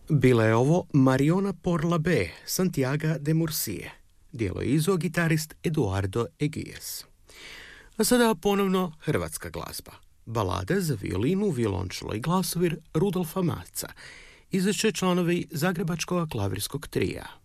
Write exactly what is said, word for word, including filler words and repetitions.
Bila je ovo Mariona por la B, Santiago de Murcie. Dijelo je izveo gitarist Eduardo Eguies. A sada ponovno hrvatska glazba. Balade za violinu, violončelo i glasovir Rudolfa Maca. Izvešće članovi Zagrebačkog klavirskog trija.